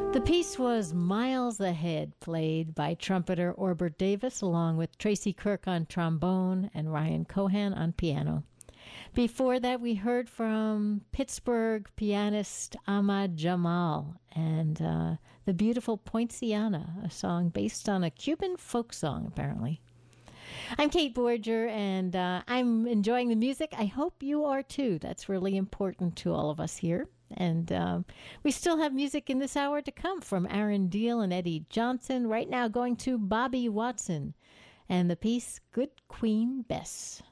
The piece was Miles Ahead, played by trumpeter Orbert Davis, along with Tracy Kirk on trombone and Ryan Cohan on piano. Before that, we heard from Pittsburgh pianist Ahmad Jamal and the beautiful Poinciana, a song based on a Cuban folk song, apparently. I'm Kate Borger, and I'm enjoying the music. I hope you are too. That's really important to all of us here. And we still have music in this hour to come from Aaron Deal and Eddie Johnson. Right now, going to Bobby Watson and the piece Good Queen Bess.